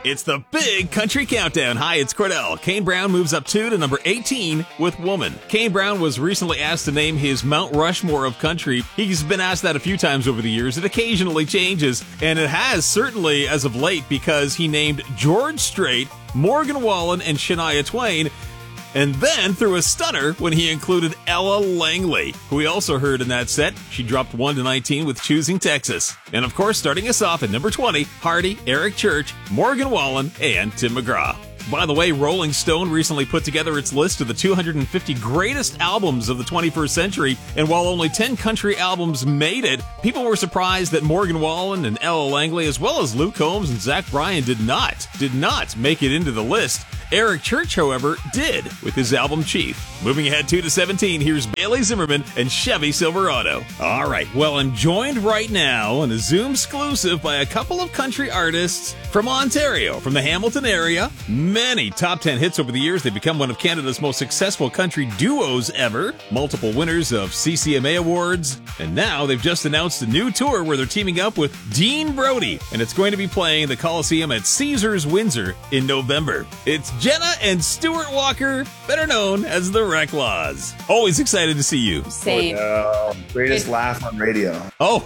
It's the Big Country Countdown. Hi, it's Cordell. Kane Brown moves up 2 to number 18 with Woman. Kane Brown was recently asked to name his Mount Rushmore of country. He's been asked that a few times over the years. It occasionally changes, and it has certainly as of late because he named George Strait, Morgan Wallen, and Shania Twain, and then threw a stunner when he included Ella Langley, who we also heard in that set. She dropped 1 to 19 with Choosing Texas. And of course, starting us off at number 20, Hardy, Eric Church, Morgan Wallen, and Tim McGraw. By the way, Rolling Stone recently put together its list of the 250 greatest albums of the 21st century, and while only 10 country albums made it, people were surprised that Morgan Wallen and Ella Langley, as well as Luke Combs and Zach Bryan, did not make it into the list. Eric Church, however, did with his album Chief. Moving ahead 2 to 17, here's Bailey Zimmerman and Chevy Silverado. All right, well, I'm joined right now on a Zoom exclusive by a couple of country artists from Ontario, from the Hamilton area. Many top 10 hits over the years. They've become one of Canada's most successful country duos ever. Multiple winners of CCMA awards. And now they've just announced a new tour where they're teaming up with Dean Brody. And it's going to be playing the Coliseum at Caesars Windsor in November. It's Jenna and Stuart Walker, better known as the Reclaws. Always excited to see you. Same. Greatest laugh on radio. Oh.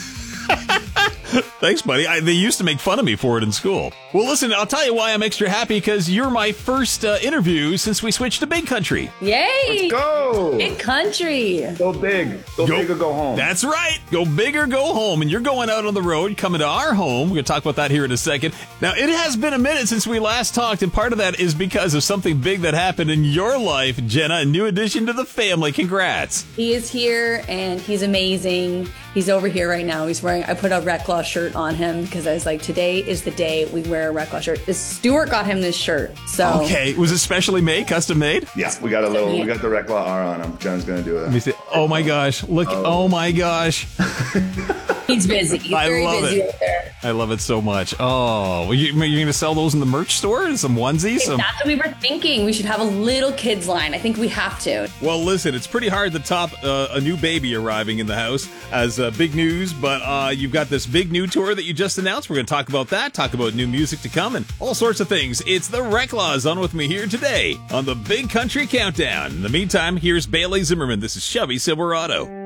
Thanks, buddy. They used to make fun of me for it in school. Well, listen, I'll tell you why I'm extra happy, because you're my first interview since we switched to Big Country. Yay! Let's go! Big Country. Go big. Go big or go home. That's right. Go big or go home. And you're going out on the road, coming to our home. We're going to talk about that here in a second. Now, it has been a minute since we last talked, and part of that is because of something big that happened in your life, Jenna, a new addition to the family. Congrats. He is here, and he's amazing. He's over here right now. I put a Reclaw shirt on him because I was like, today is the day we wear a Reclaw shirt. Stuart got him this shirt. So okay, was it specially made, custom made? Yeah, we got the Rec Law R on him. Jen's gonna do it. Let me see. Oh my gosh! Look! Oh my gosh! He's busy. He's very busy out there. I love it so much. Oh, you're going to sell those in the merch store? Some onesies? That's what we were thinking. We should have a little kids line. I think we have to. Well, listen, it's pretty hard to top a new baby arriving in the house as big news, but you've got this big new tour that you just announced. We're going to talk about that, talk about new music to come, and all sorts of things. It's the Reclaws on with me here today on the Big Country Countdown. In the meantime, here's Bailey Zimmerman. This is Chevy Silverado.